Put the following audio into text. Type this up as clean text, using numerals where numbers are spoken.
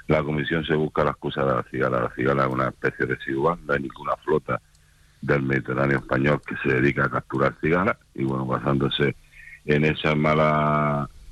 la comisión se busca la excusa de la cigala. La cigala es una especie residual, no hay ninguna flota del Mediterráneo español que se dedica a capturar cigalas, y bueno, basándose en esa mala